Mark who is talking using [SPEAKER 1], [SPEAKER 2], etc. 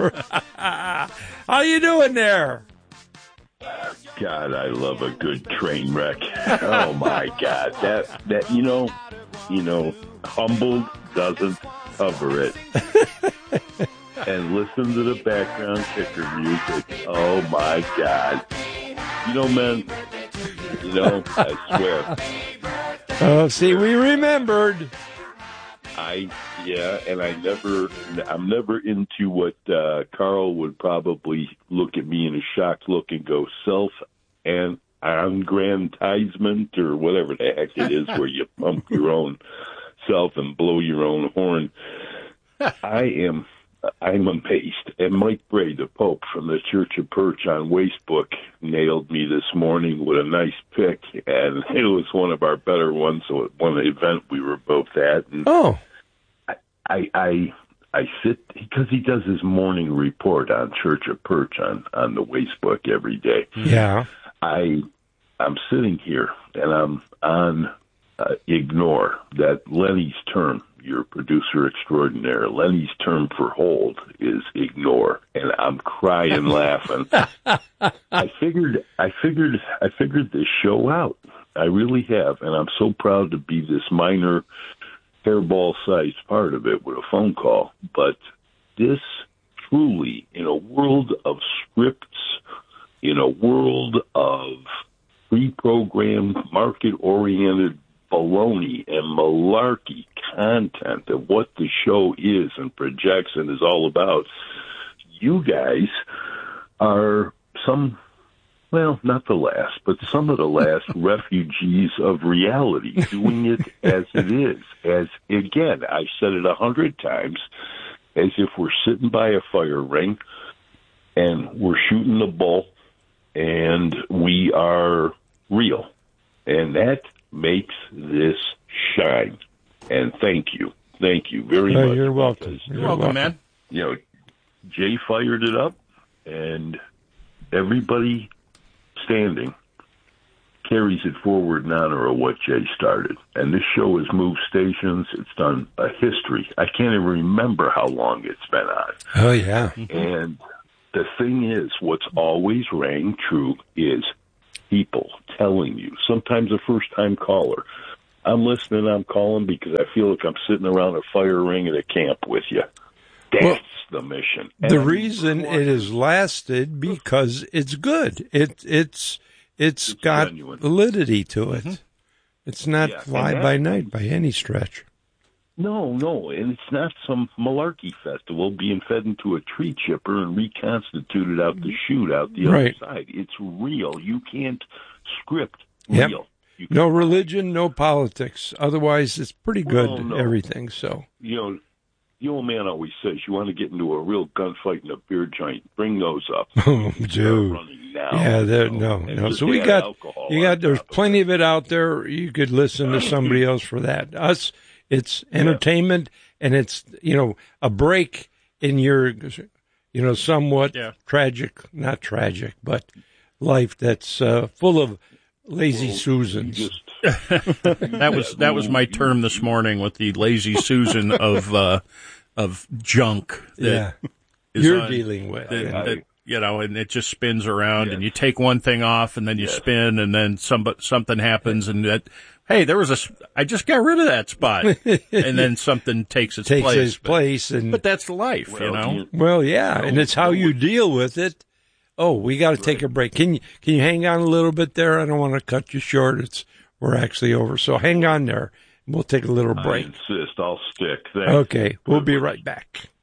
[SPEAKER 1] How you doing there?
[SPEAKER 2] God, I love a good train wreck. Oh my God, that humbled doesn't cover it. And listen to the background kicker music. Oh my God, man. I swear.
[SPEAKER 1] Oh, see, we remembered.
[SPEAKER 2] I'm never into what Carl would probably look at me in a shocked look and go self-aggrandizement or whatever the heck it is where you pump your own self and blow your own horn. I'm amazed. And Mike Bray, the Pope from the Church of Perch on Wastebook, nailed me this morning with a nice pick, and it was one of our better ones. So at one event we were both at. And I sit, because he does his morning report on Church of Perch on the Wastebook every day.
[SPEAKER 1] Yeah.
[SPEAKER 2] I'm sitting here, and I'm on Ignore, that Lenny's term. Your producer extraordinaire, Lenny's term for hold is ignore, and I'm crying laughing. I figured this show out. I really have, and I'm so proud to be this minor hairball-sized part of it with a phone call. But this truly, in a world of scripts, in a world of pre-programmed, market-oriented baloney and malarkey content of what the show is and projects and is all about, you guys are not the last, but some of the last refugees of reality, doing it as it is. As, again, I've said it 100 times, as if we're sitting by a fire ring and we're shooting the bull and we are real. And that makes this shine. And thank you very much.
[SPEAKER 1] You're welcome.
[SPEAKER 3] You're welcome, man.
[SPEAKER 2] Jay fired it up, and everybody standing carries it forward in honor of what Jay started. And this show has moved stations. It's done a history. I can't even remember how long it's been on.
[SPEAKER 1] Oh, yeah.
[SPEAKER 2] And the thing is, what's always rang true is people telling you, sometimes a first-time caller, I'm listening, I'm calling because I feel like I'm sitting around a fire ring at a camp with you. That's the mission. And
[SPEAKER 1] the reason it has lasted because it's good. It's got
[SPEAKER 2] genuine
[SPEAKER 1] validity to it. Mm-hmm. It's not fly-by-night by any stretch.
[SPEAKER 2] No, and it's not some malarkey festival being fed into a tree chipper and reconstituted out the chute out the other side. It's real. You can't script real.
[SPEAKER 1] No religion, no politics. Otherwise, it's pretty good, everything. So
[SPEAKER 2] the old man always says, you want to get into a real gunfight in a beer joint, bring those up.
[SPEAKER 1] Oh, dude. Yeah, no. So there's plenty of it out there. You could listen to somebody else for that. Us, it's entertainment, and it's, a break in your, somewhat not tragic, but life that's full of lazy Susans.
[SPEAKER 3] That was my term this morning with the lazy Susan of junk that
[SPEAKER 1] you're dealing with.
[SPEAKER 3] And it just spins around, and you take one thing off, and then you spin, and then something happens, and that, hey, I just got rid of that spot, and then something takes its place. But that's life,
[SPEAKER 1] Well, yeah, and it's how you deal with it. Oh, we got to take a break. Can you hang on a little bit there? I don't want to cut you short. We're actually over. So hang on there. We'll take a little break.
[SPEAKER 2] I insist. I'll stick. Thanks.
[SPEAKER 1] Okay. We'll be right back.